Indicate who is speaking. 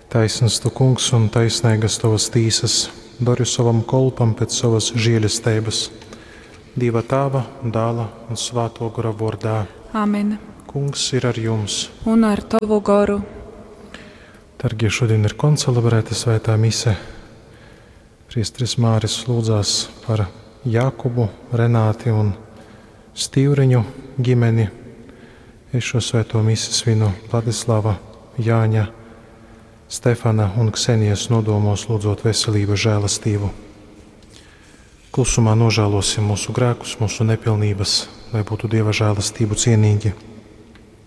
Speaker 1: Taisns tu, kungs, un taisnīgas tavas tīsas, dari savam kolpam pēc savas žēlistības. Dieva Tēva, Dēla un Svēto gara vārdā.
Speaker 2: Amen.
Speaker 1: Kungs ir ar jums.
Speaker 2: Un ar tavu garu.
Speaker 1: Dargie, šodien ir koncelebrēta svētā mise. Priesteris Māris lūdzās par Jākubu, Renāti un Stīvriņu ģimeni. Es šo svēto misi svinu Vladislava, Jāņa, Stefana un Ksenijas nodomos, lūdzot veselību, žēlastību. Klusumā nožēlosim mūsu grēkus, mūsu nepilnības, lai būtu Dieva žēlastību cienīgi.